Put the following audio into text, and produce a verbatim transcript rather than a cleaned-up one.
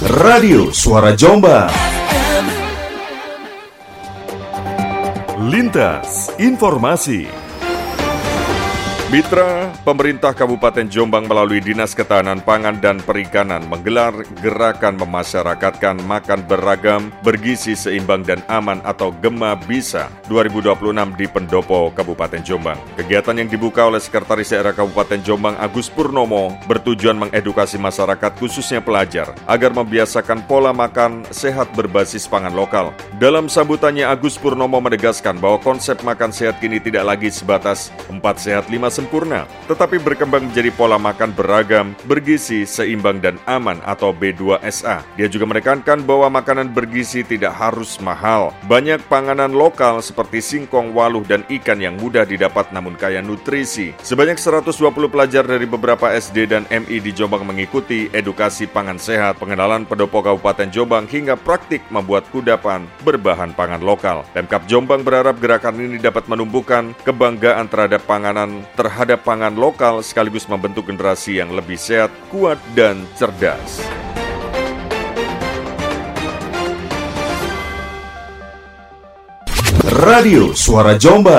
Radio Suara Jombang. Lintas Informasi. Mitra, pemerintah Kabupaten Jombang melalui Dinas Ketahanan Pangan dan Perikanan menggelar gerakan memasyarakatkan makan beragam, bergizi seimbang dan aman atau Gema Bisa dua ribu dua puluh enam di Pendopo, Kabupaten Jombang. Kegiatan yang dibuka oleh Sekretaris Daerah Kabupaten Jombang Agus Purnomo bertujuan mengedukasi masyarakat khususnya pelajar agar membiasakan pola makan sehat berbasis pangan lokal. Dalam sambutannya, Agus Purnomo menegaskan bahwa konsep makan sehat kini tidak lagi sebatas empat sehat lima sempurna, tetapi berkembang menjadi pola makan beragam, bergizi, seimbang dan aman atau B dua S A. Dia juga menekankan bahwa makanan bergizi tidak harus mahal. Banyak panganan lokal seperti singkong, waluh, dan ikan yang mudah didapat namun kaya nutrisi. Sebanyak seratus dua puluh pelajar dari beberapa S D dan M I di Jombang mengikuti edukasi pangan sehat, pengenalan pendopo Kabupaten Jombang hingga praktik membuat kudapan berbahan pangan lokal. Pemkab Jombang berharap gerakan ini dapat menumbuhkan kebanggaan terhadap panganan terhadap pangan lokal sekaligus membentuk generasi yang lebih sehat, kuat, dan cerdas. Radio Suara Jombang.